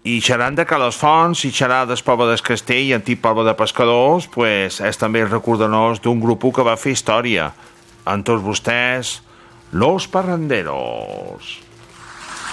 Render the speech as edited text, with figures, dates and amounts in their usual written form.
I xerant de Cales Fonts, i xerant del poble del Castell, antic poble de pescadors, pues, és també recordar-nos d'un grup que va fer història. Amb tots vostès, Los Parranderos.